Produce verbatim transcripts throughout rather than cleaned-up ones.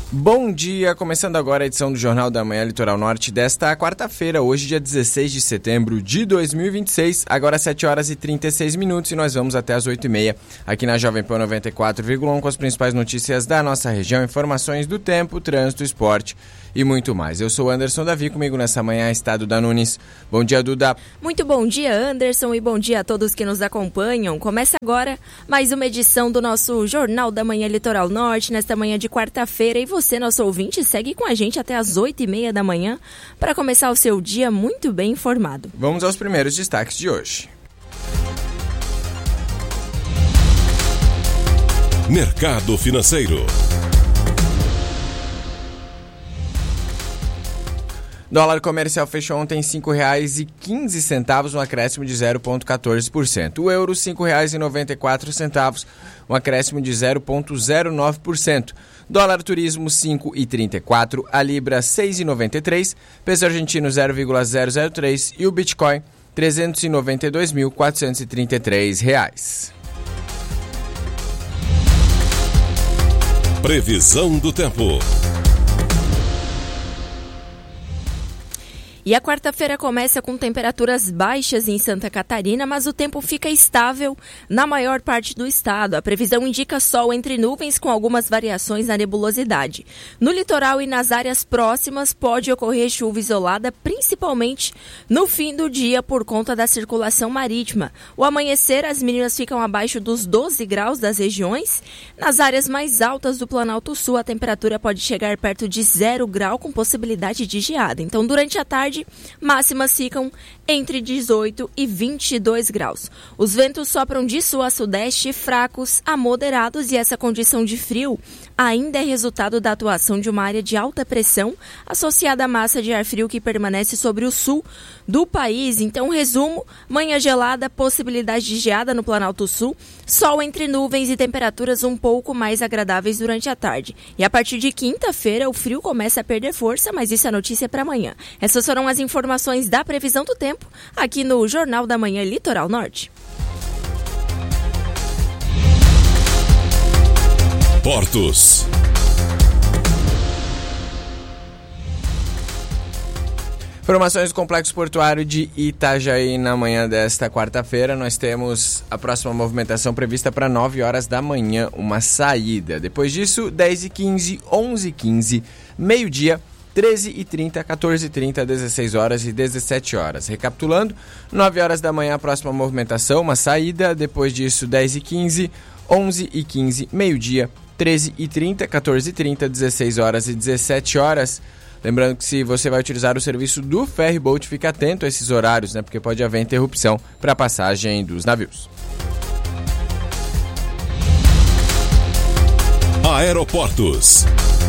Bom dia, começando agora a edição do Jornal da Manhã Litoral Norte desta quarta-feira, hoje dia dezesseis de setembro de dois mil e vinte e seis, agora sete horas e trinta e seis minutos e nós vamos até as oito e meia aqui na Jovem Pan noventa e quatro vírgula um com as principais notícias da nossa região, informações do tempo, trânsito, esporte e muito mais. Eu sou Anderson Davi, comigo nessa manhã está Duda Nunes. Bom dia, Duda. Muito bom dia, Anderson, e bom dia a todos que nos acompanham. Começa agora mais uma edição do nosso Jornal da Manhã Litoral Norte, nesta manhã de quarta-feira. E você, nosso ouvinte, segue com a gente até as oito e meia da manhã para começar o seu dia muito bem informado. Vamos aos primeiros destaques de hoje. Mercado Financeiro. Dólar comercial fechou ontem em cinco reais e quinze centavos, um acréscimo de zero vírgula quatorze por cento. O euro, cinco reais e noventa e quatro centavos, um acréscimo de zero vírgula zero nove por cento. Dólar turismo, cinco reais e trinta e quatro centavos. A libra, seis reais e noventa e três centavos. Peso argentino, zero vírgula zero zero três. E o Bitcoin, trezentos e noventa e dois mil, quatrocentos e trinta e três reais. Previsão do tempo. E a quarta-feira começa com temperaturas baixas em Santa Catarina, mas o tempo fica estável na maior parte do estado. A previsão indica sol entre nuvens com algumas variações na nebulosidade. No litoral e nas áreas próximas pode ocorrer chuva isolada, principalmente no fim do dia por conta da circulação marítima. O amanhecer, as mínimas ficam abaixo dos doze graus das regiões. Nas áreas mais altas do Planalto Sul, a temperatura pode chegar perto de zero grau com possibilidade de geada. Então, durante a tarde, máximas ficam entre dezoito e vinte e dois graus. Os ventos sopram de sul a sudeste, fracos a moderados, e essa condição de frio ainda é resultado da atuação de uma área de alta pressão associada à massa de ar frio que permanece sobre o sul do país. Então, resumo: manhã gelada, possibilidade de geada no Planalto Sul, sol entre nuvens e temperaturas um pouco mais agradáveis durante a tarde. E a partir de quinta-feira, o frio começa a perder força, mas isso é notícia para amanhã. Essas foram as informações da previsão do tempo aqui no Jornal da Manhã Litoral Norte. Portos. Informações do Complexo Portuário de Itajaí na manhã desta quarta-feira. Nós temos a próxima movimentação prevista para nove horas da manhã, uma saída. Depois disso, dez e quinze, onze e quinze, meio-dia, treze e trinta, quatorze e trinta, dezesseis horas e dezessete horas. Recapitulando, nove horas da manhã a próxima movimentação, uma saída. Depois disso, dez e quinze, onze e quinze, meio-dia, treze e trinta, quatorze e trinta, dezesseis horas e dezessete horas. Lembrando que se você vai utilizar o serviço do Ferryboat, fique atento a esses horários, né? Porque pode haver interrupção para a passagem dos navios. Aeroportos.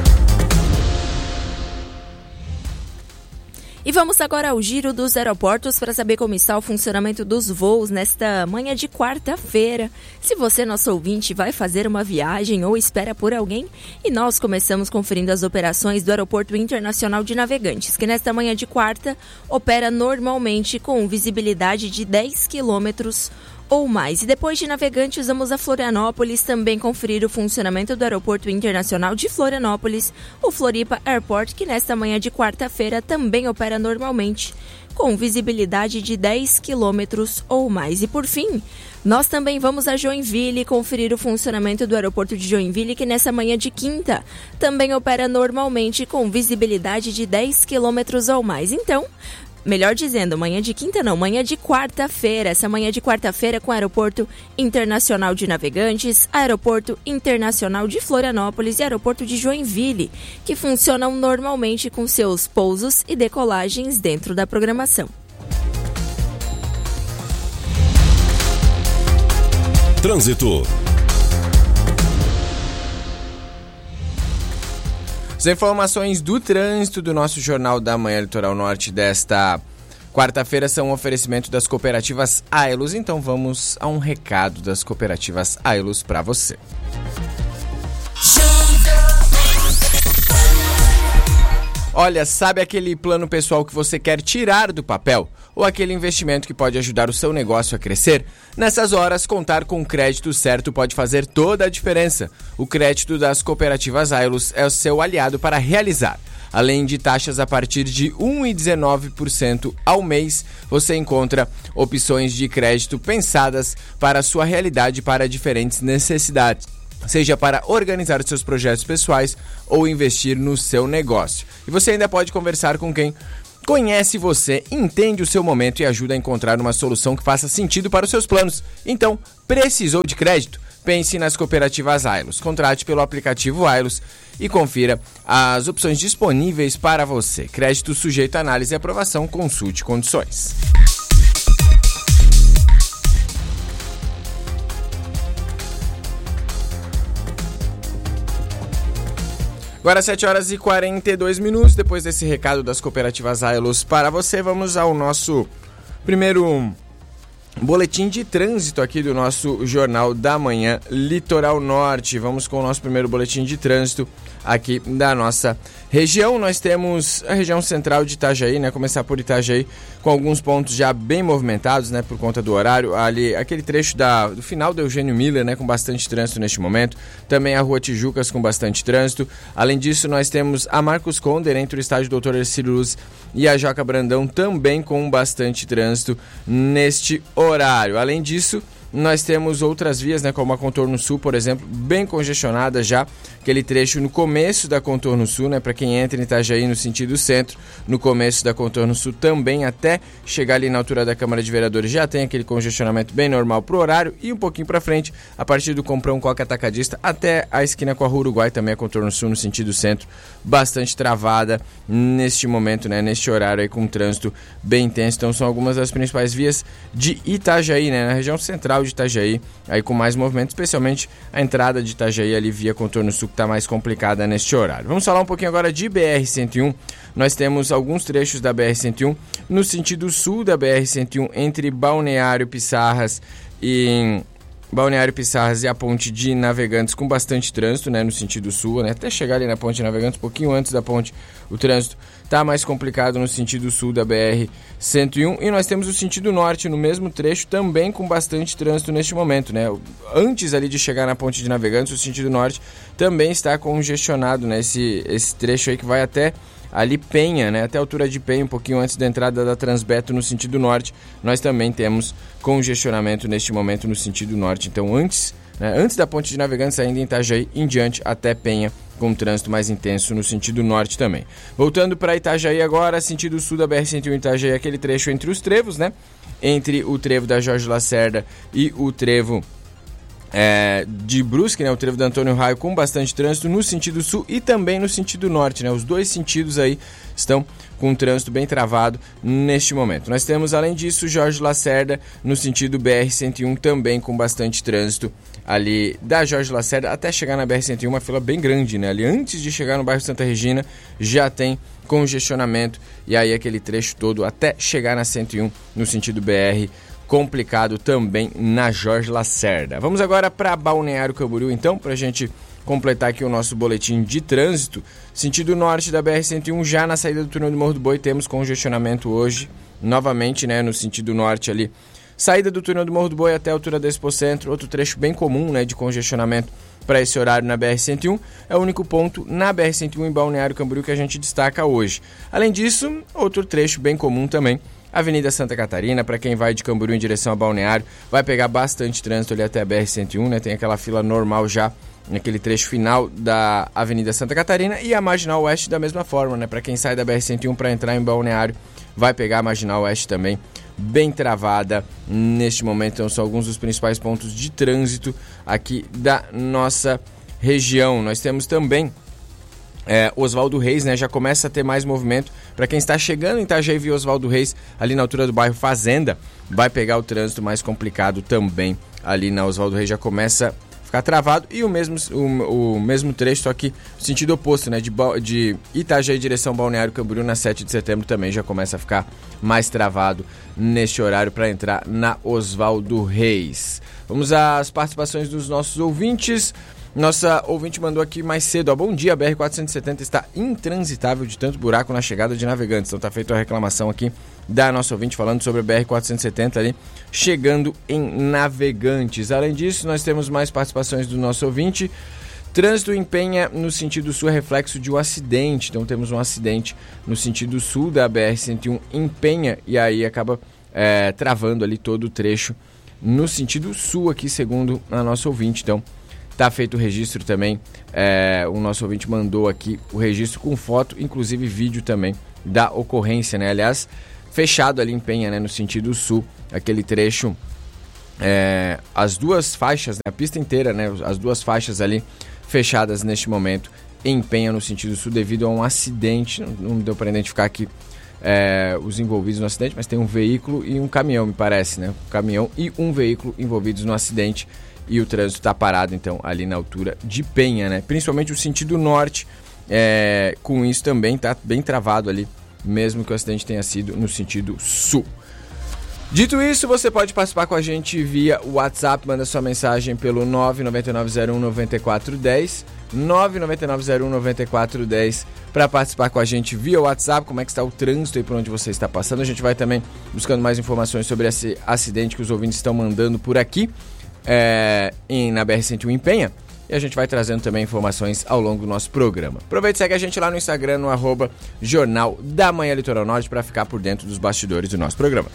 E vamos agora ao giro dos aeroportos para saber como está o funcionamento dos voos nesta manhã de quarta-feira. Se você, nosso ouvinte, vai fazer uma viagem ou espera por alguém, e nós começamos conferindo as operações do Aeroporto Internacional de Navegantes, que nesta manhã de quarta opera normalmente com visibilidade de dez quilômetros ou mais. E depois de Navegantes, vamos a Florianópolis também conferir o funcionamento do Aeroporto Internacional de Florianópolis, o Floripa Airport, que nesta manhã de quarta-feira também opera normalmente, com visibilidade de dez quilômetros ou mais. E por fim, nós também vamos a Joinville conferir o funcionamento do Aeroporto de Joinville, que nessa manhã de quinta também opera normalmente com visibilidade de dez quilômetros ou mais. Então, melhor dizendo, manhã de quinta não, manhã de quarta-feira. Essa manhã de quarta-feira com o Aeroporto Internacional de Navegantes, Aeroporto Internacional de Florianópolis e Aeroporto de Joinville, que funcionam normalmente com seus pousos e decolagens dentro da programação. Trânsito. As informações do trânsito do nosso Jornal da Manhã Litoral Norte desta quarta-feira são um oferecimento das cooperativas Aelos. Então vamos a um recado das cooperativas Aelos para você. Olha, sabe aquele plano pessoal que você quer tirar do papel? ou aquele investimento que pode ajudar o seu negócio a crescer? Nessas horas, contar com o crédito certo pode fazer toda a diferença. O crédito das cooperativas Ailos é o seu aliado para realizar. Além de taxas a partir de um vírgula dezenove por cento ao mês, você encontra opções de crédito pensadas para a sua realidade e para diferentes necessidades, seja para organizar seus projetos pessoais ou investir no seu negócio. E você ainda pode conversar com quem conhece você, entende o seu momento e ajuda a encontrar uma solução que faça sentido para os seus planos. Então, precisou de crédito? Pense nas cooperativas Ailos. Contrate pelo aplicativo Ailos e confira as opções disponíveis para você. Crédito sujeito a análise e aprovação. Consulte condições. Agora sete horas e quarenta e dois minutos. Depois desse recado das cooperativas Ailos para você, vamos ao nosso primeiro boletim de trânsito aqui do nosso Jornal da Manhã Litoral Norte. Vamos com o nosso primeiro boletim de trânsito aqui da nossa região. Nós temos a região central de Itajaí, né? Começar por Itajaí, com alguns pontos já bem movimentados, né? Por conta do horário. Ali, aquele trecho da, do final do Eugênio Miller, né? Com bastante trânsito neste momento. Também a Rua Tijucas com bastante trânsito. Além disso, nós temos a Marcos Conder, entre o estádio doutor Ercílio Luz e a Joca Brandão, também com bastante trânsito neste horário. Além disso, nós temos outras vias, né, como a Contorno Sul, por exemplo, bem congestionada já, aquele trecho no começo da Contorno Sul, né, para quem entra em Itajaí no sentido centro, no começo da Contorno Sul também, até chegar ali na altura da Câmara de Vereadores, já tem aquele congestionamento bem normal pro horário, e um pouquinho para frente, a partir do Comprão Coca Atacadista até a esquina com a Rua Uruguai, também a Contorno Sul no sentido centro, bastante travada neste momento, né, neste horário aí, com um trânsito bem intenso. Então são algumas das principais vias de Itajaí, né, na região central de Itajaí, aí com mais movimento, especialmente a entrada de Itajaí ali via Contorno Sul, que está mais complicada neste horário. Vamos falar um pouquinho agora de B R cento e um. Nós temos alguns trechos da B R cento e um no sentido sul da B R cento e um, entre Balneário Pissarras e Balneário Pissarras e a Ponte de Navegantes, com bastante trânsito, né, no sentido sul, né, até chegar ali na Ponte de Navegantes, um pouquinho antes da ponte, o trânsito está mais complicado no sentido sul da B R cento e um, e nós temos o sentido norte no mesmo trecho, também com bastante trânsito neste momento, né, antes ali de chegar na Ponte de Navegantes, o sentido norte também está congestionado, né, esse, esse trecho aí que vai até ali Penha, né, até a altura de Penha, um pouquinho antes da entrada da Transbeto no sentido norte, nós também temos congestionamento neste momento no sentido norte. Então antes, né, antes da Ponte de Navegantes, ainda em Itajaí, em diante até Penha, com trânsito mais intenso no sentido norte também. Voltando para Itajaí agora, sentido sul da B R cento e um Itajaí, aquele trecho entre os trevos, né, entre o trevo da Jorge Lacerda e o trevo É, de Brusque, né, o trevo da Antônio Raio, com bastante trânsito no sentido sul e também no sentido norte, né, os dois sentidos aí estão com um trânsito bem travado neste momento. Nós temos, além disso, Jorge Lacerda no sentido B R cento e um, também com bastante trânsito ali da Jorge Lacerda até chegar na B R cento e um, uma fila bem grande, né, ali antes de chegar no bairro Santa Regina já tem congestionamento, e aí aquele trecho todo até chegar na cento e um no sentido B R, complicado também na Jorge Lacerda. Vamos agora para Balneário Camboriú, então, para a gente completar aqui o nosso boletim de trânsito. Sentido norte da B R cento e um, já na saída do túnel do Morro do Boi, temos congestionamento hoje, novamente, né, no sentido norte ali. Saída do túnel do Morro do Boi até a altura da Expo Centro, outro trecho bem comum, né, de congestionamento para esse horário na B R cento e um. É o único ponto na B R cento e um em Balneário Camboriú que a gente destaca hoje. Além disso, outro trecho bem comum também, Avenida Santa Catarina, para quem vai de Camboriú em direção a Balneário, vai pegar bastante trânsito ali até a B R cento e um, né? Tem aquela fila normal já naquele trecho final da Avenida Santa Catarina, e a Marginal Oeste da mesma forma, né? Para quem sai da B R cento e um para entrar em Balneário, vai pegar a Marginal Oeste também bem travada neste momento. Então são alguns dos principais pontos de trânsito aqui da nossa região. Nós temos também É, Oswaldo Reis, né, já começa a ter mais movimento. Para quem está chegando em Itajaí via Oswaldo Reis, ali na altura do bairro Fazenda, vai pegar o trânsito mais complicado também. Ali na Oswaldo Reis já começa a ficar travado, e o mesmo, o, o mesmo trecho, só que no sentido oposto, né, de, de Itajaí em direção Balneário Camboriú, na sete de setembro, também já começa a ficar mais travado neste horário para entrar na Oswaldo Reis. Vamos às participações dos nossos ouvintes. Nossa ouvinte mandou aqui mais cedo, ó, bom dia, a B R quatrocentos e setenta está intransitável de tanto buraco na chegada de Navegantes. Então tá feita a reclamação aqui da nossa ouvinte falando sobre a B R quatrocentos e setenta ali, chegando em Navegantes. Além disso, nós temos mais participações do nosso ouvinte. Trânsito em Penha no sentido sul é reflexo de um acidente, então temos um acidente no sentido sul da B R cento e um em Penha e aí acaba é, travando ali todo o trecho no sentido sul aqui, segundo a nossa ouvinte. Então tá feito o registro também, é, o nosso ouvinte mandou aqui o registro com foto, inclusive vídeo também da ocorrência, né? Aliás, fechado ali em Penha, né, no sentido sul, aquele trecho, é, as duas faixas, né, a pista inteira, né, as duas faixas ali fechadas neste momento em Penha no sentido sul devido a um acidente. Não, não deu para identificar aqui é, os envolvidos no acidente, mas tem um veículo e um caminhão, me parece, né? Um caminhão e um veículo envolvidos no acidente e o trânsito está parado então ali na altura de Penha, né? Principalmente o sentido norte, é, com isso também está bem travado ali, mesmo que o acidente tenha sido no sentido sul. Dito isso, você pode participar com a gente via WhatsApp, manda sua mensagem pelo nove nove nove zero um nove quatro um zero, nove nove nove zero um nove quatro um zero para participar com a gente via WhatsApp, como é que está o trânsito aí por onde você está passando. A gente vai também buscando mais informações sobre esse acidente que os ouvintes estão mandando por aqui, é, em, na B R cento e um em Penha, e a gente vai trazendo também informações ao longo do nosso programa. Aproveita e segue a gente lá no Instagram, no arroba Jornal da Manhã Litoral Norte, para ficar por dentro dos bastidores do nosso programa.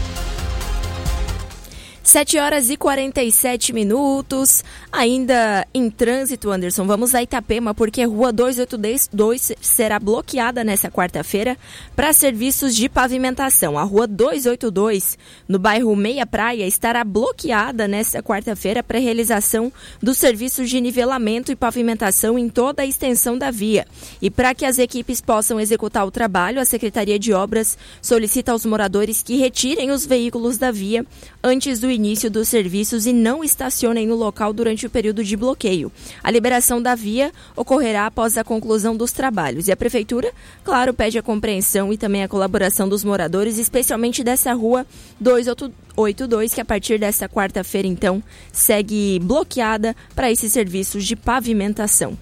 sete horas e quarenta e sete minutos, ainda em trânsito, Anderson. Vamos a Itapema, porque a rua duzentos e oitenta e dois será bloqueada nessa quarta-feira para serviços de pavimentação. A rua duzentos e oitenta e dois, no bairro Meia Praia, estará bloqueada nesta quarta-feira para realização dos serviços de nivelamento e pavimentação em toda a extensão da via. E para que as equipes possam executar o trabalho, a Secretaria de Obras solicita aos moradores que retirem os veículos da via antes do início dos serviços e não estacionem no local durante o período de bloqueio. A liberação da via ocorrerá após a conclusão dos trabalhos. E a Prefeitura, claro, pede a compreensão e também a colaboração dos moradores, especialmente dessa rua duzentos e oitenta e dois, que a partir desta quarta-feira, então, segue bloqueada para esses serviços de pavimentação.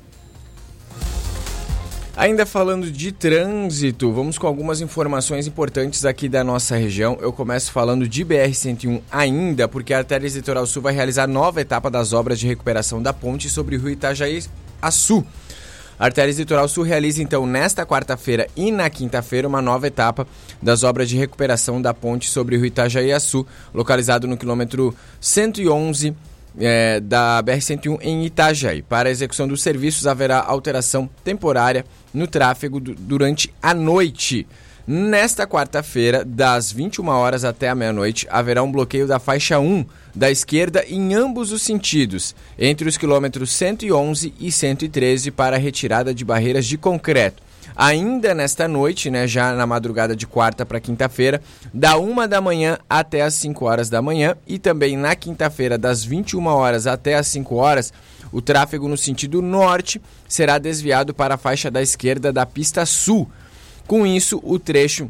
Ainda falando de trânsito, vamos com algumas informações importantes aqui da nossa região. Eu começo falando de B R cento e um ainda, porque a Artérias Litoral Sul vai realizar nova etapa das obras de recuperação da ponte sobre o rio Itajaí-Açu. A Artérias Litoral Sul realiza então nesta quarta-feira e na quinta-feira uma nova etapa das obras de recuperação da ponte sobre o rio Itajaí-Açu, localizado no quilômetro cento e onze É, da B R cento e um em Itajaí. Para a execução dos serviços haverá alteração temporária no tráfego do, durante a noite. Nesta quarta-feira, das vinte e uma horas até a meia-noite, haverá um bloqueio da faixa um da esquerda em ambos os sentidos, entre os quilômetros cento e onze e cento e treze, para a retirada de barreiras de concreto. Ainda nesta noite, né, já na madrugada de quarta para quinta-feira, da uma da manhã até as cinco horas da manhã, e também na quinta-feira, das vinte e uma horas até as cinco horas, o tráfego no sentido norte será desviado para a faixa da esquerda da pista sul. Com isso, o trecho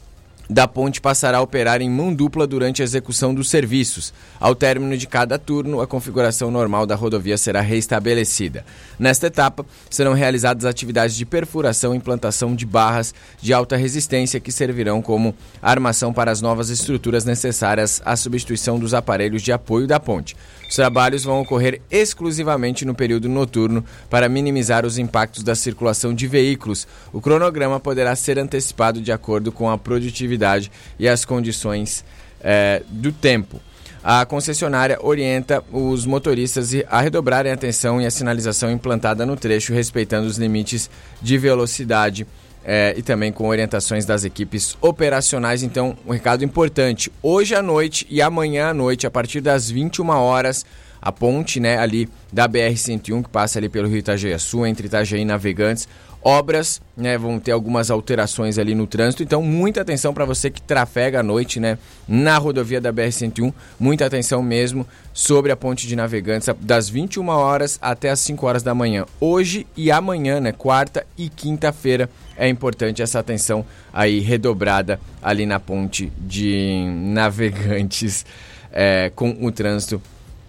da ponte passará a operar em mão dupla durante a execução dos serviços. Ao término de cada turno, a configuração normal da rodovia será restabelecida. Nesta etapa, serão realizadas atividades de perfuração e implantação de barras de alta resistência que servirão como armação para as novas estruturas necessárias à substituição dos aparelhos de apoio da ponte. Os trabalhos vão ocorrer exclusivamente no período noturno para minimizar os impactos da circulação de veículos. O cronograma poderá ser antecipado de acordo com a produtividade e as condições é, do tempo. A concessionária orienta os motoristas a redobrarem a atenção e a sinalização implantada no trecho, respeitando os limites de velocidade é, e também com orientações das equipes operacionais. Então, um recado importante: hoje à noite e amanhã à noite, a partir das vinte e uma horas, a ponte, né, ali da B R cento e um, que passa ali pelo rio Itajaí-Açu, entre Itajaí e Navegantes, obras, né, vão ter algumas alterações ali no trânsito, então muita atenção para você que trafega à noite, né, na rodovia da B R cento e um, muita atenção mesmo sobre a ponte de Navegantes, das vinte e uma horas até as cinco horas da manhã, hoje e amanhã, né, quarta e quinta-feira, é importante essa atenção aí redobrada ali na ponte de Navegantes, é, com o trânsito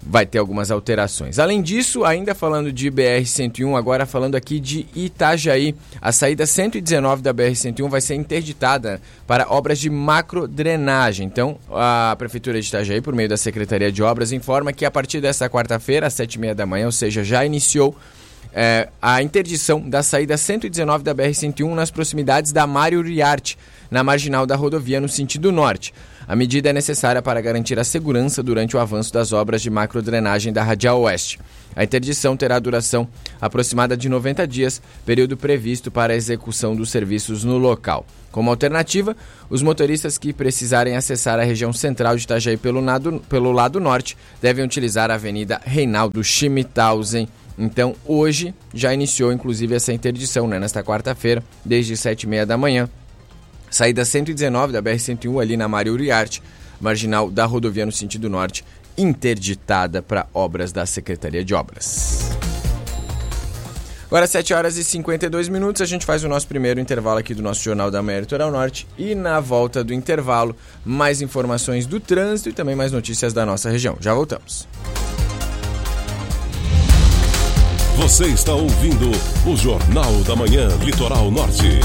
vai ter algumas alterações. Além disso, ainda falando de B R cento e um, agora falando aqui de Itajaí, a saída cento e dezenove da B R cento e um vai ser interditada para obras de macrodrenagem. Então, a Prefeitura de Itajaí, por meio da Secretaria de Obras, informa que a partir desta quarta-feira, às sete e meia da manhã, ou seja, já iniciou é, a interdição da saída cento e dezenove da B R cento e um nas proximidades da Mário Uriarte, na marginal da rodovia no sentido norte. A medida é necessária para garantir a segurança durante o avanço das obras de macrodrenagem da Radial Oeste. A interdição terá duração aproximada de noventa dias, período previsto para a execução dos serviços no local. Como alternativa, os motoristas que precisarem acessar a região central de Itajaí pelo lado, pelo lado norte devem utilizar a Avenida Reinaldo Schmithausen. Então, hoje já iniciou inclusive essa interdição, né? Nesta quarta-feira, desde sete e meia da manhã. Saída cento e dezenove da B R cento e um ali na Mário Uriarte, marginal da rodovia no sentido norte, interditada para obras da Secretaria de Obras. Agora sete horas e cinquenta e dois minutos, a gente faz o nosso primeiro intervalo aqui do nosso Jornal da Manhã Litoral Norte e na volta do intervalo, mais informações do trânsito e também mais notícias da nossa região. Já voltamos. Você está ouvindo o Jornal da Manhã Litoral Norte.